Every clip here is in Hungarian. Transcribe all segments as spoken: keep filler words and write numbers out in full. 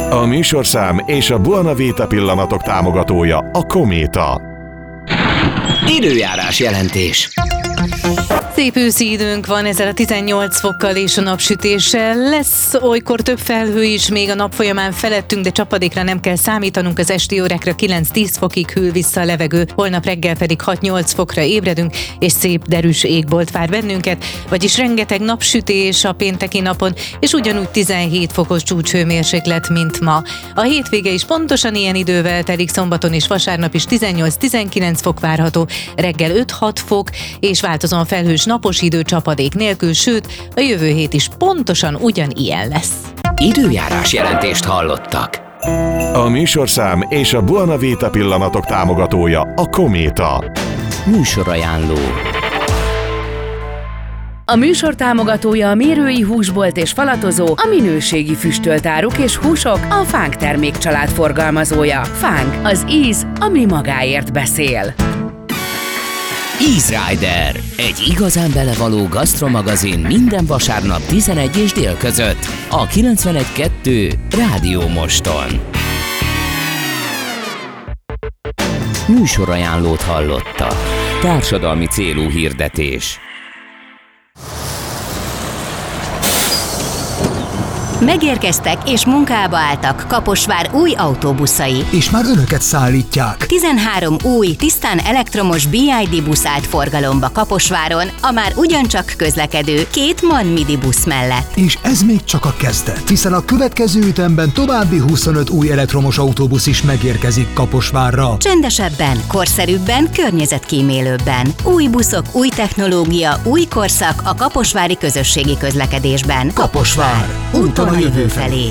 A műsorszám és a Buona Vita pillanatok támogatója a Kométa. Időjárás jelentés. Szép őszi időnk van ezzel a tizennyolc fokkal és a napsütéssel. Lesz olykor több felhő is még a nap folyamán felettünk, de csapadékra nem kell számítanunk, az esti órákra kilenc-tíz fokig hűl vissza a levegő, holnap reggel pedig hat-nyolc fokra ébredünk, és szép derűs égbolt vár bennünket, vagyis rengeteg napsütés a pénteki napon, és ugyanúgy tizenhét fokos csúcshőmérséklet, mint ma. A hétvége is pontosan ilyen idővel telik, szombaton és vasárnap is tizennyolc-tizenkilenc fok várható, reggel öt-hat fok, és változóan felhős napos idő csapadék nélkül, sőt, a jövő hét is pontosan ugyanilyen lesz. Időjárás jelentést hallottak. A műsorszám és a Buona Vita pillanatok támogatója a Kométa. Műsorajánló. A műsor támogatója a Mérői Húsbolt és Falatozó, a minőségi füstöltáruk és húsok, a Fánk termékcsalád forgalmazója. Fánk, az íz, ami magáért beszél. Easy Rider, egy igazán belevaló gasztromagazin minden vasárnap tizenegy és dél között a kilencvenegy kettő Rádió Moston. Műsorajánlót hallottak. Társadalmi célú hirdetés. Megérkeztek és munkába álltak Kaposvár új autóbuszai. És már önöket szállítják. tizenhárom új, tisztán elektromos bé i dé busz állt forgalomba Kaposváron, a már ugyancsak közlekedő két MAN Midi busz mellett. És ez még csak a kezdet, hiszen a következő ütemben további huszonöt új elektromos autóbusz is megérkezik Kaposvárra. Csendesebben, korszerűbben, környezetkímélőbben. Új buszok, új technológia, új korszak a kaposvári közösségi közlekedésben. Kaposvár. Úton a jövő felé.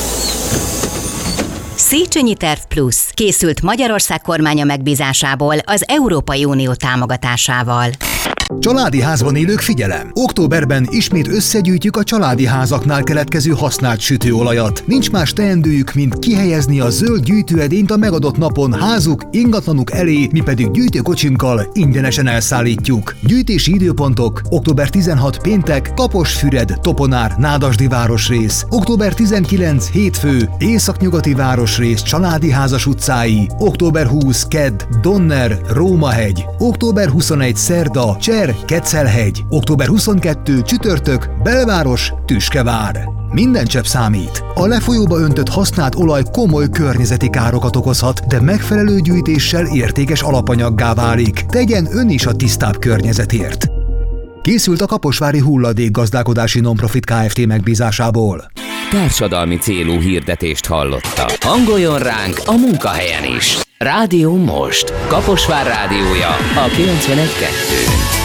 Széchenyi Terv Plusz készült Magyarország kormánya megbízásából az Európai Unió támogatásával. Családi házban élők, figyelem! Októberben ismét összegyűjtjük a családi házaknál keletkező használt sütőolajat. Nincs más teendőjük, mint kihelyezni a zöld gyűjtőedényt a megadott napon házuk, ingatlanuk elé, mi pedig gyűjtőkocsinkkal ingyenesen elszállítjuk. Gyűjtési időpontok: október tizenhat péntek, Kaposfüred, Toponár, Nádasdi városrész, október tizenkilenc hétfő, Északnyugati városrész, Családi házas utcái, október húsz kedd, Donner, Rómahegy, október huszonegy szerda, Cser, Kecelhegy, október huszonkettő csütörtök, Belváros, Tüskevár. Minden csepp számít. A lefolyóba öntött használt olaj komoly környezeti károkat okozhat, de megfelelő gyűjtéssel értékes alapanyaggá válik. Tegyen ön is a tisztább környezetért. Készült a Kaposvári Hulladékgazdálkodási Nonprofit Kft. Megbízásából. Társadalmi célú hirdetést hallotta. Hangoljon ránk a munkahelyen is. Rádió Most. Kaposvár rádiója a kilencvenegy kettő.